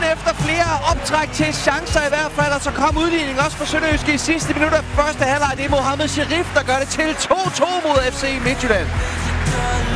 efter flere optræk til chancer i hvert fald, og så kom udligning også for Sønderjyske i sidste minut af første halvleg. Det er Mohamed Sherif, der gør det til 2-2 mod FC Midtjylland.